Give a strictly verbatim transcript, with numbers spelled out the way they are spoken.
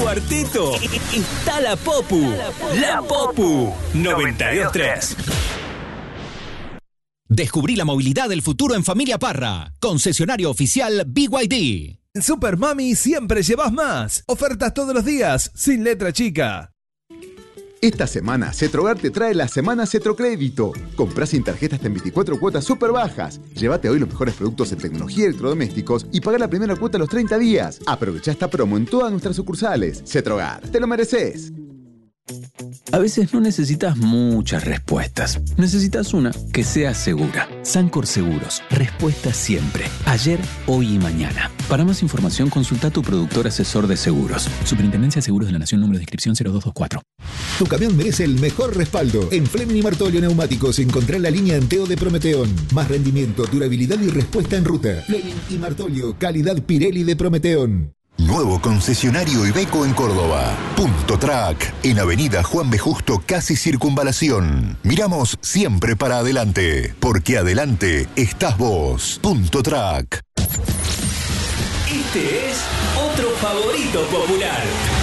cuarteto, está la Popu. La Popu noventa y dos tres. Descubrí la movilidad del futuro en Familia Parra. Concesionario oficial B Y D. En Super Mami siempre llevas más. Ofertas todos los días, sin letra chica. Esta semana, Cetrogar te trae la Semana Cetrocrédito. Comprá sin tarjeta hasta en veinticuatro cuotas súper bajas. Llévate hoy los mejores productos en tecnología y electrodomésticos y paga la primera cuota a los treinta días. Aprovecha esta promo en todas nuestras sucursales. Cetrogar, te lo mereces. A veces no necesitas muchas respuestas. Necesitas una que sea segura. Sancor Seguros. Respuesta siempre. Ayer, hoy y mañana. Para más información, consulta a tu productor asesor de seguros. Superintendencia de Seguros de la Nación, número de inscripción cero dos dos cuatro. Tu camión merece el mejor respaldo. En Fleming y Martolio Neumáticos encontrá la línea Anteo de Prometeón. Más rendimiento, durabilidad y respuesta en ruta. Fleming y Martolio. Calidad Pirelli de Prometeón. Nuevo concesionario Iveco en Córdoba. Punto Track, en Avenida Juan B. Justo, casi Circunvalación. Miramos siempre para adelante, porque adelante estás vos. Punto Track. Este es otro favorito popular.